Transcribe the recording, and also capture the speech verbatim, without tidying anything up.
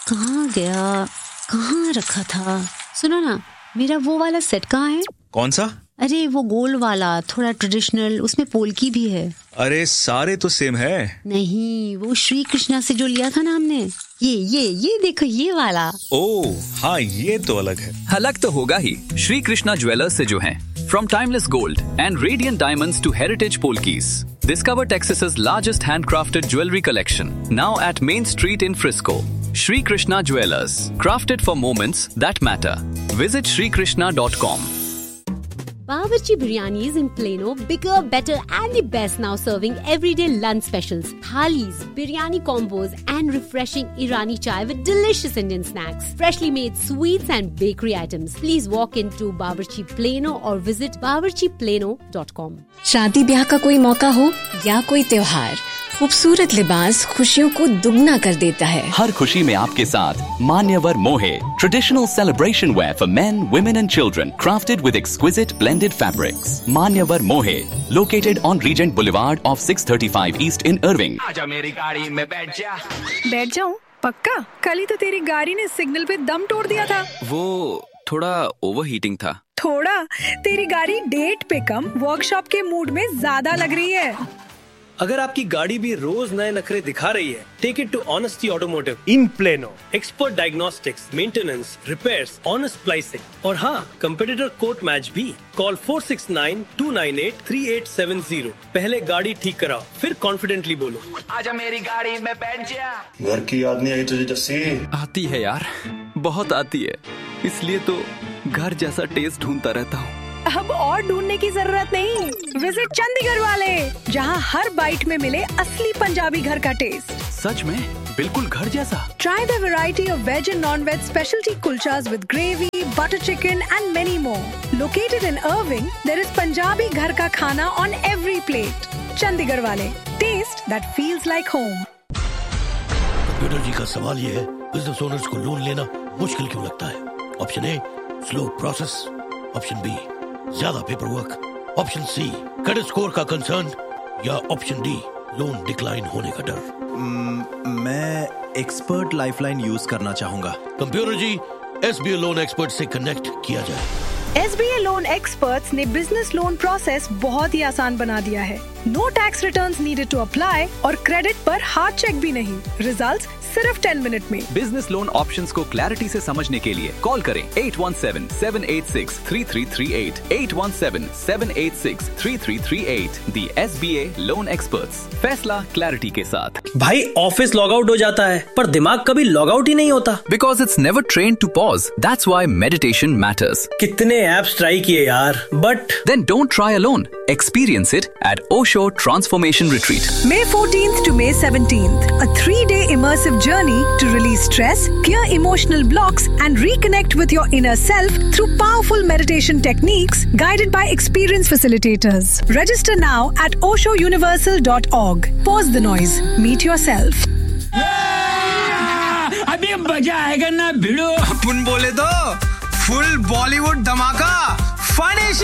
कहाँ गया, कहाँ रखा था? सुनो ना, मेरा वो वाला सेट कहाँ है? कौन सा? अरे वो गोल वाला, थोड़ा ट्रेडिशनल, उसमें पोल्की भी है। अरे सारे तो सेम है। नहीं, वो श्री कृष्णा से जो लिया था ना हमने, ये ये ये देखो ये वाला। ओह हाँ, ये तो अलग है। अलग तो होगा ही, श्री कृष्णा ज्वेलर्स से जो हैं। From timeless gold and radiant diamonds to heritage polkis, discover Texas's largest handcrafted jewelry collection. Now at Main Street in Frisco. Shri Krishna Jewelers, crafted for moments that matter. Visit shri krishna dot com. Bawarchi Biryanis in Plano, bigger, better and the best, now serving everyday lunch specials, thalis, biryani combos and refreshing Irani chai with delicious Indian snacks, freshly made sweets and bakery items. Please walk into Bawarchi Plano or visit bawarchi plano dot com. शादी ब्याह का कोई मौका हो या कोई त्योहार, खूबसूरत लिबास खुशियों को दुगना कर देता है। हर खुशी में आपके साथ मान्यवर मोहे, traditional celebration where for main, women and children, crafted with exquisite blended fabrics. मान्यवर मोहे, located on reagent boulevard of six thirty five east in Irving. आजा मेरी गाड़ी में बैठ जा। बैठ जाऊं? पक्का? कल ही तो तेरी गाड़ी ने सिग्नल पे दम तोड़ दिया था। वो थोड़ा ओवरहीटिंग था। थोड़ा? तेरी गाड़ी डेट पे कम, वर्कशॉप के मूड में ज्यादा लग रही है। अगर आपकी गाड़ी भी रोज नए नखरे दिखा रही है, take it to honesty automotive in plano. Expert diagnostics, maintenance, repairs, honest pricing और हाँ, कंपेटिटर कोट मैच भी। Call four six nine to nine eight three eight seven zero. पहले गाड़ी ठीक कराओ, फिर कॉन्फिडेंटली बोलो, आजा मेरी गाड़ी में बैठ जा। घर की याद नहीं आई तुझे जस्सी? आती है यार, बहुत आती है, इसलिए तो घर जैसा टेस्ट ढूंढता रहता हूँ। अब और ढूंढने की जरूरत नहीं, विजिट चंडीगढ़ वाले, जहाँ हर बाइट में मिले असली पंजाबी घर का टेस्ट। सच में बिल्कुल घर जैसा। Try the variety of veg and non-veg specialty kulchas with gravy, butter chicken and many more. Located in Irving, there is Punjabi घर का खाना on every plate. चंडीगढ़ वाले, taste that feels like home. Computer जी का सवाल ये है, business owners को loan लेना मुश्किल क्यों लगता है? Option A, slow process. Option B, ज्यादा paper work. Option C, credit score का कंसर्न। या ऑप्शन डी, लोन डिक्लाइन होने का डर। mm, मैं एक्सपर्ट लाइफलाइन यूज करना चाहूंगा। कंप्यूटर जी, एसबीए लोन एक्सपर्ट से कनेक्ट किया जाए। एसबीए लोन एक्सपर्ट्स ने बिजनेस लोन प्रोसेस बहुत ही आसान बना दिया है। No tax returns needed to apply और क्रेडिट पर हार्ड चेक भी नहीं। रिजल्ट्स सिर्फ टेन मिनट में। बिजनेस लोन ऑप्शंस को क्लैरिटी से समझने के लिए कॉल करें eight one seven seven eight six three three three eight, eight one seven seven eight six three three three eight. दी एसबीए लोन एक्सपर्ट्स, फैसला clarity के साथ। भाई ऑफिस लॉग आउट हो जाता है पर दिमाग कभी लॉग आउट ही नहीं होता। Because it's never trained to pause, that's why meditation matters. कितने एप्स ट्राई किए यार, but then don't try alone, experience it at Osho transformation retreat. May fourteenth to May seventeenth, a three-day immersive journey to release stress, clear emotional blocks and reconnect with your inner self through powerful meditation techniques guided by experienced facilitators. Register now at osho universal dot org. Pause the noise. Meet yourself. अभी मजा आएगा ना भिड़ो। अपन बोले तो full Bollywood धमाका, fun